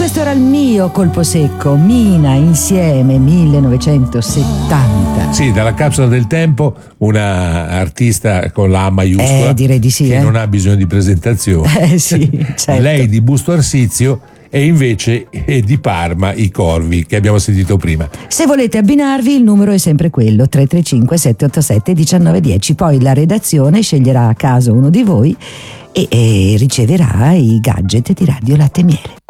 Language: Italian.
questo era il mio colpo secco, Mina insieme 1970. Sì, dalla capsula del tempo, una artista con la A maiuscola, direi di sì, che non ha bisogno di presentazione. Sì, certo. Lei di Busto Arsizio e invece è di Parma i Corvi, che abbiamo sentito prima. Se volete abbinarvi, il numero è sempre quello, 335 787 1910. Poi la redazione sceglierà a caso uno di voi e riceverà i gadget di Radio Latte e Miele.